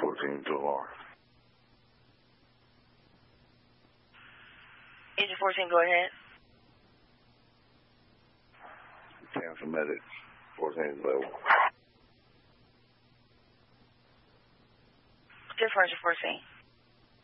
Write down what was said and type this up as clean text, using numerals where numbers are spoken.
14 to alarm. Agent 14, go ahead. Cancel medics. 14 is available. Differential 14.